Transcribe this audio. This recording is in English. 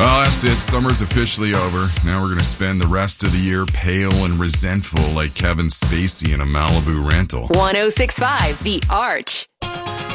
Well, that's it. Summer's officially over. Now we're going to spend the rest of the year pale and resentful like Kevin Spacey in a Malibu rental. 106.5 The Arch.